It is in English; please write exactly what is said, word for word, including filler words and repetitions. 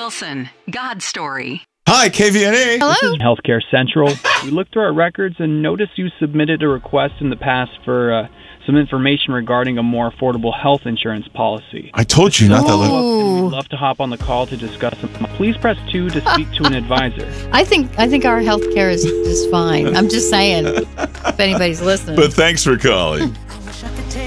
Wilson, God Story. Hi, K V N A. Hello. This is Healthcare Central. We looked through our records and noticed you submitted a request in the past for uh, some information regarding a more affordable health insurance policy. I told you not that. Li- We'd love to hop on the call to discuss them. Please press two to speak to an advisor. I think I think our health care is just fine. I'm just saying, if anybody's listening. But thanks for calling.